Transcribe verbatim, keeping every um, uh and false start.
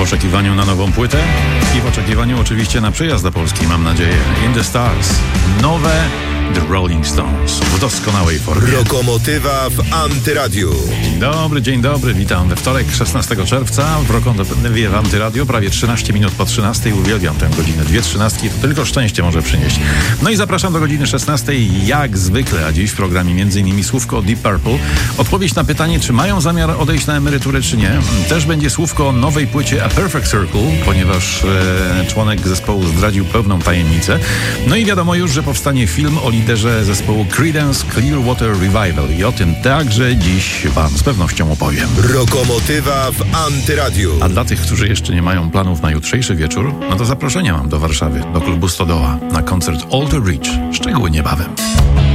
oczekiwaniu na nową płytę i w oczekiwaniu oczywiście na przyjazd do Polski, mam nadzieję. In the Stars. Nowe The Rolling Stones w doskonałej formie. Lokomotywa w Antyradiu. Dzień dobry, dzień dobry. Witam we wtorek, szesnastego czerwca w Lokomotywie w Antyradiu. Prawie trzynaście minut po trzynastej. Uwielbiam tę godzinę. Dwie trzynastki to tylko szczęście może przynieść. No i zapraszam do godziny szesnastej jak zwykle, a dziś w programie między innymi słówko o Deep Purple. Odpowiedź na pytanie, czy mają zamiar odejść na emeryturę, czy nie. Też będzie słówko o nowej płycie A Perfect Circle, ponieważ e, członek zespołu zdradził pewną tajemnicę. No i wiadomo już, że powstanie film o liderze zespołu Creedence Clearwater Revival i o tym także dziś wam z pewnością opowiem. Lokomotywa w Antyradiu. A dla tych, którzy jeszcze nie mają planów na jutrzejszy wieczór, no to zaproszenia mam do Warszawy, do klubu Stodoła na koncert Alter Bridge. Szczegóły niebawem.